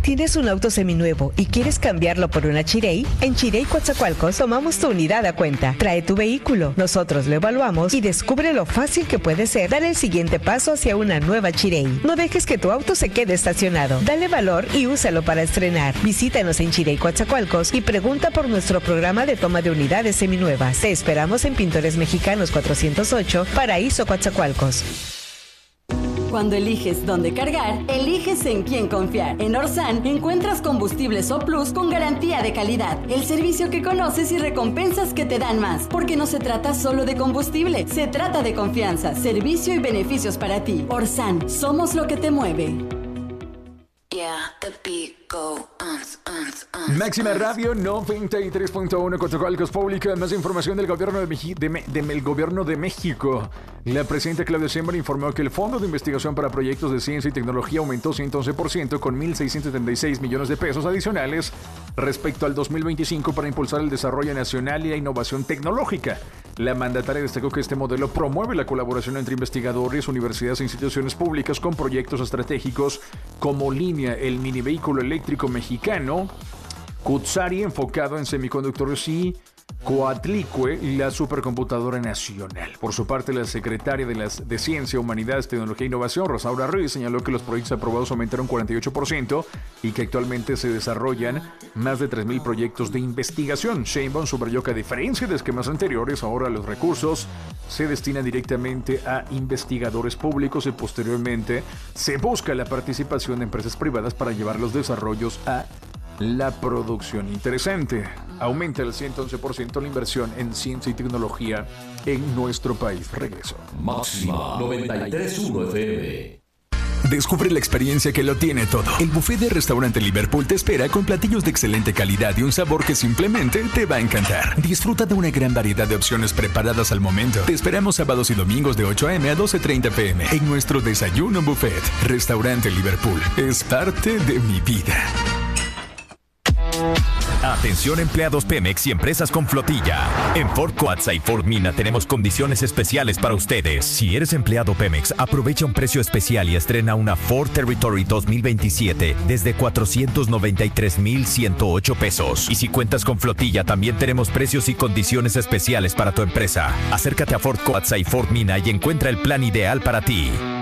¿Tienes un auto seminuevo y quieres cambiarlo por una Chirey? En Chirey Coatzacoalcos tomamos tu unidad a cuenta. Trae tu vehículo, nosotros lo evaluamos y descubre lo fácil que puede ser dar el siguiente paso hacia una nueva Chirey. No dejes que tu auto se quede estacionado. Dale valor y úsalo para estrenar. Visítanos en Chirey Coatzacoalcos y pregunta por nuestro programa de toma de unidades seminuevas. Te esperamos en Pintores Mexicanos 408, Paraíso Coatzacoalcos. Cuando eliges dónde cargar, eliges en quién confiar. En Orsan encuentras combustibles O Plus con garantía de calidad. El servicio que conoces y recompensas que te dan más. Porque no se trata solo de combustible, se trata de confianza, servicio y beneficios para ti. Orsan, somos lo que te mueve. Máxima Radio 93.1 Coatzacoalcos Pública. Más información del gobierno del gobierno de México. La presidenta Claudia Sheinbaum informó que el Fondo de Investigación para Proyectos de Ciencia y Tecnología aumentó 111% con 1.676 millones de pesos adicionales respecto al 2025 para impulsar el desarrollo nacional y la innovación tecnológica. La mandataria destacó que este modelo promueve la colaboración entre investigadores, universidades e instituciones públicas con proyectos estratégicos como Línea, el mini vehículo eléctrico mexicano, Cutzari, enfocado en semiconductores, y Coatlicue, la supercomputadora nacional. Por su parte, la secretaria de Ciencia, Humanidades, Tecnología e Innovación, Rosaura Ruiz, señaló que los proyectos aprobados aumentaron 48% y que actualmente se desarrollan más de 3,000 proyectos de investigación. Sheinbaum subrayó que, a diferencia de esquemas anteriores, ahora los recursos se destinan directamente a investigadores públicos y posteriormente se busca la participación de empresas privadas para llevar los desarrollos a la producción. Interesante. Aumenta el 111% la inversión en ciencia y tecnología en nuestro país. Regreso. Máxima 93.1 FM. Descubre la experiencia que lo tiene todo. El buffet de Restaurante Liverpool te espera con platillos de excelente calidad y un sabor que simplemente te va a encantar. Disfruta de una gran variedad de opciones preparadas al momento. Te esperamos sábados y domingos de 8 a.m. a 12:30 p.m. en nuestro desayuno buffet. Restaurante Liverpool es parte de mi vida. Atención empleados Pemex y empresas con flotilla. En Ford Coatza y Ford Mina tenemos condiciones especiales para ustedes. Si eres empleado Pemex, aprovecha un precio especial y estrena una Ford Territory 2027 desde 493,108 pesos. Y si cuentas con flotilla, también tenemos precios y condiciones especiales para tu empresa. Acércate a Ford Coatza y Ford Mina y encuentra el plan ideal para ti.